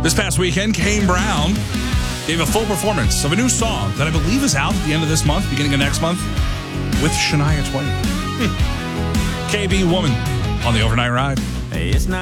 This past weekend, Kane Brown gave a full performance of a new song that I believe is out at the end of this month, beginning of next month, with Shania Twain. KB Woman on the Overnight Ride. It's not